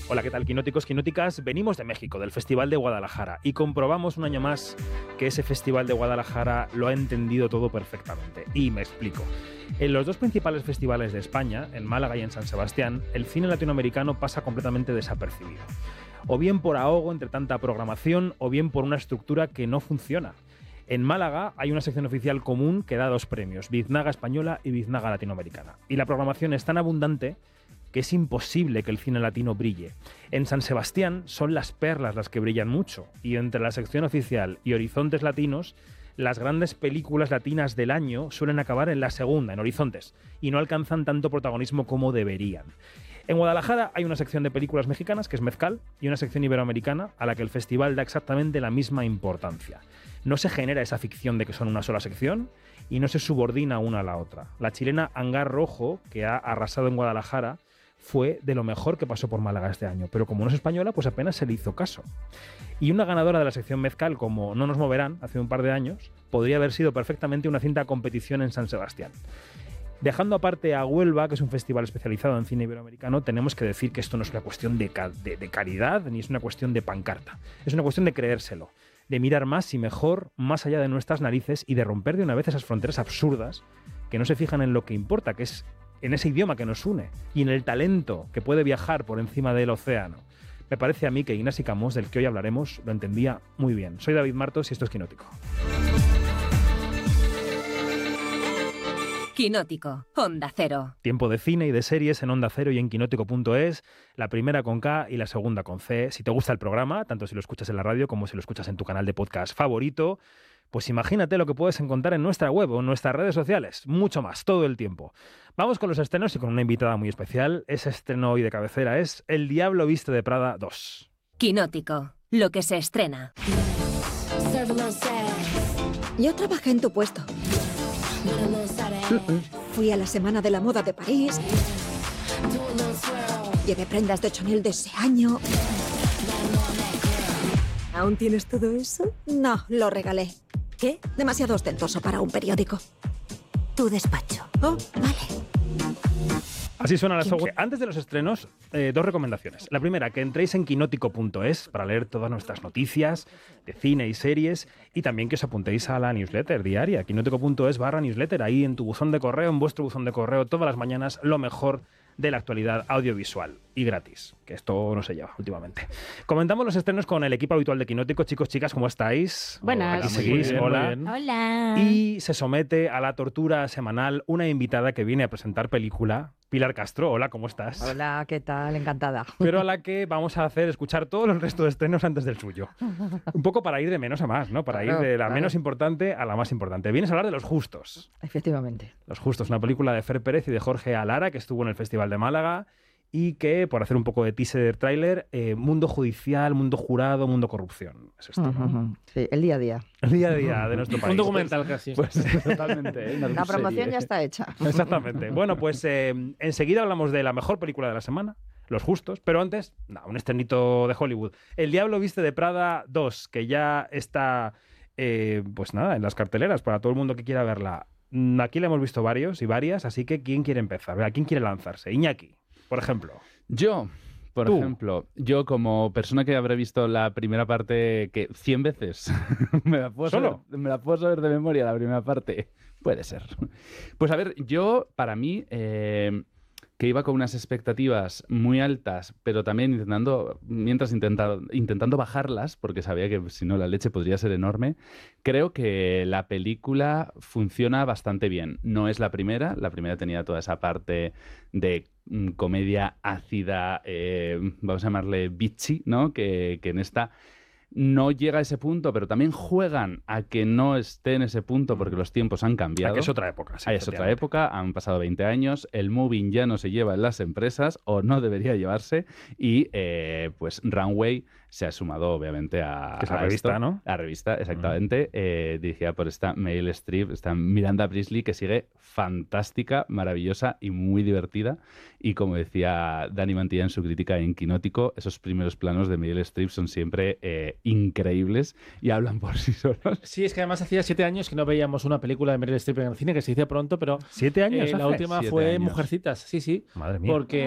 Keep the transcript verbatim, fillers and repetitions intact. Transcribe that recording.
Hola, ¿qué tal, quinóticos, quinóticas? Venimos de México, del Festival de Guadalajara, y comprobamos un año más que ese Festival de Guadalajara lo ha entendido todo perfectamente. Y me explico. En los dos principales festivales de España, en Málaga y en San Sebastián, el cine latinoamericano pasa completamente desapercibido. O bien por ahogo entre tanta programación, o bien por una estructura que no funciona. En Málaga hay una sección oficial común que da dos premios, Biznaga Española y Biznaga Latinoamericana. Y la programación es tan abundante que es imposible que el cine latino brille. En San Sebastián son las perlas las que brillan mucho, y entre la sección oficial y Horizontes Latinos, las grandes películas latinas del año suelen acabar en la segunda, en Horizontes, y no alcanzan tanto protagonismo como deberían. En Guadalajara hay una sección de películas mexicanas, que es Mezcal, y una sección iberoamericana, a la que el festival da exactamente la misma importancia. No se genera esa ficción de que son una sola sección, y no se subordina una a la otra. La chilena Hangar Rojo, que ha arrasado en Guadalajara, fue de lo mejor que pasó por Málaga este año, pero como no es española, pues apenas se le hizo caso. Y una ganadora de la sección Mezcal, como No nos moverán, hace un par de años, podría haber sido perfectamente una cinta a competición en San Sebastián. Dejando aparte a Huelva, que es un festival especializado en cine iberoamericano, tenemos que decir que esto no es una cuestión de, ca- de, de caridad, ni es una cuestión de pancarta. Es una cuestión de creérselo, de mirar más y mejor, más allá de nuestras narices, y de romper de una vez esas fronteras absurdas que no se fijan en lo que importa, que es en ese idioma que nos une y en el talento que puede viajar por encima del océano. Me parece a mí que Ignasi Camós, del que hoy hablaremos, lo entendía muy bien. Soy David Martos y esto es Quinótico. Quinótico, Onda Cero. Tiempo de cine y de series en Onda Cero y en quinótico punto es, la primera con K y la segunda con C. Si te gusta el programa, tanto si lo escuchas en la radio como si lo escuchas en tu canal de podcast favorito, pues imagínate lo que puedes encontrar en nuestra web o en nuestras redes sociales. Mucho más, todo el tiempo. Vamos con los estrenos y con una invitada muy especial. Ese estreno hoy de cabecera es El Diablo Viste de Prada dos. Quinótico, lo que se estrena. Yo trabajé en tu puesto. Fui a la Semana de la Moda de París. Llevé prendas de Chanel de ese año. ¿Aún tienes todo eso? No, lo regalé. ¿Qué? Demasiado ostentoso para un periódico. Tu despacho. Oh, vale. Así suena la software. Antes de los estrenos, eh, dos recomendaciones. La primera, que entréis en quinótico punto es para leer todas nuestras noticias de cine y series, y también que os apuntéis a la newsletter diaria, quinótico punto es barra newsletter, ahí en tu buzón de correo, en vuestro buzón de correo, todas las mañanas, lo mejor de la actualidad audiovisual y gratis, que esto no se lleva últimamente. Comentamos los estrenos con el equipo habitual de Quinótico. Chicos, chicas, ¿cómo estáis? Buenas. Aquí seguís, Muy bien, hola. muy bien. Hola. Y se somete a la tortura semanal una invitada que viene a presentar película, Pilar Castro. Hola, ¿cómo estás? Hola, ¿qué tal? Encantada. Pero a la que vamos a hacer escuchar todos los restos de estrenos antes del suyo. Un poco para ir de menos a más, ¿no? Para Claro, ir de la claro. menos importante a la más importante. Vienes a hablar de Los Justos. Efectivamente. Los Justos, una película de Fer Pérez y de Jorge Alara, que estuvo en el Festival de Málaga y que, por hacer un poco de teaser trailer, eh, mundo judicial, mundo jurado, mundo corrupción. Es esto, ¿no? Ujú. Sí, el día a día. El día a día de nuestro país. Un documental casi. Pues Totalmente. ¿eh? Una La promoción serie. ya está hecha. Exactamente. Bueno, pues eh, enseguida hablamos de la mejor película de la semana, Los Justos, pero antes, no, un estrenito de Hollywood. El Diablo Viste de Prada dos, que ya está, eh, pues nada, en las carteleras para todo el mundo que quiera verla. Mm, Aquí le hemos visto varios y varias, así que ¿quién quiere empezar? ¿A quién quiere lanzarse? Iñaki, por ejemplo. Yo, por Tú. ejemplo, yo como persona que habré visto la primera parte que cien veces, me la puedo ¿Solo? saber, me la puedo saber de memoria la primera parte. Puede ser. Pues a ver, yo, para mí, eh, que iba con unas expectativas muy altas, pero también intentando, mientras intentando, intentando bajarlas, porque sabía que si no la leche podría ser enorme, creo que la película funciona bastante bien. No es la primera, la primera tenía toda esa parte de mm, comedia ácida, eh, vamos a llamarle bitchy, ¿no? Que, que en esta no llega a ese punto, pero también juegan a que no esté en ese punto porque los tiempos han cambiado. Ah, que es otra época. Sí, Ah, es otra efectivamente. época, han pasado veinte años, el moving ya no se lleva en las empresas o no debería llevarse y eh, pues Runway se ha sumado obviamente a, Que es la a revista, esto. ¿no? La revista, exactamente, eh, dirigida por esta Meryl Streep, esta Miranda Priestley, que sigue fantástica, maravillosa y muy divertida. Y como decía Dani Mantilla en su crítica en Quinótico, esos primeros planos de Meryl Streep son siempre eh, increíbles y hablan por sí solos. Sí, es que además hacía siete años que no veíamos una película de Meryl Streep en el cine, que se dice pronto, pero ¿Siete años eh, la hace? última Siete fue años. Mujercitas, sí, sí. Madre mía. Porque